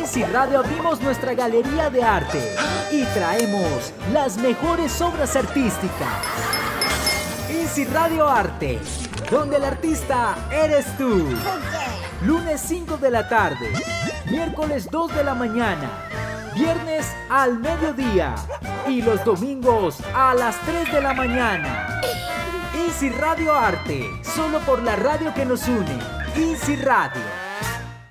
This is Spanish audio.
Easy Radio abrimos nuestra galería de arte y traemos las mejores obras artísticas. Easy Radio Arte, donde el artista eres tú. Lunes 5 de la tarde, miércoles 2 de la mañana, viernes al mediodía y los domingos a las 3 de la mañana. Easy Radio Arte, solo por la radio que nos une. Easy Radio.